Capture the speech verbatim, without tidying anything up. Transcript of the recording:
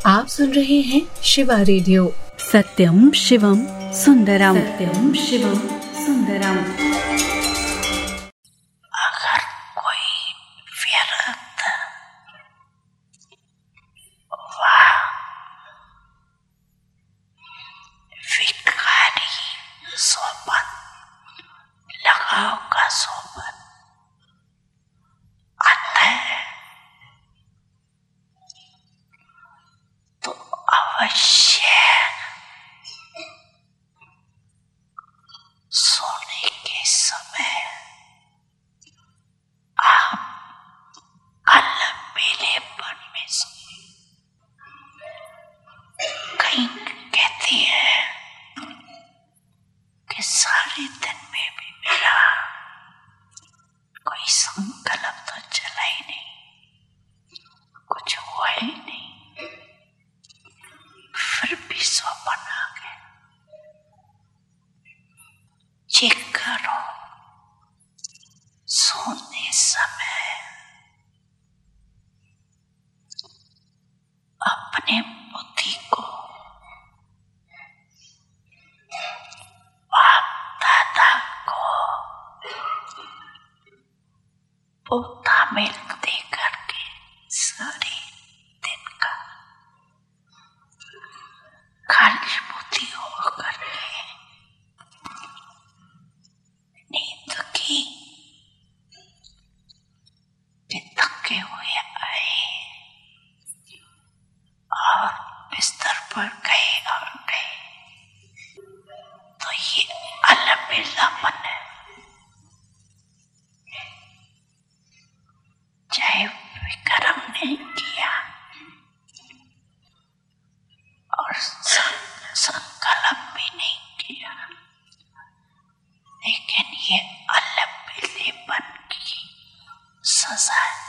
आप सुन रहे हैं शिवा रेडियो। सत्यम शिवम सुंदरम, सत्यम शिवम सुंदरम। अगर कोई व्यर्थ व विकारी सोबत लगाव का सोबत आता है तो अवश्य सोने के समय आप अलबेलेपन में सोए। कहीं कहती है कि सारे दिन में भी मेरा कोई संकल्प तो चला ही नहीं, कुछ हुआ ही नहीं, फिर भी स्वप्न आ गया। चेक करो, सोने समय अपने बुद्धि को बाप दादा को पोता मिल्क दे करके सारे दिन का खाली बुद्धि हो करके नींद की थके हुए आए और बिस्तर पर गए और गए तो ये अलबेलापन है। चाहे विक्रम नहीं किया और संकल्प भी नहीं किया, लेकिन ये अलबेलेपन की सजा है।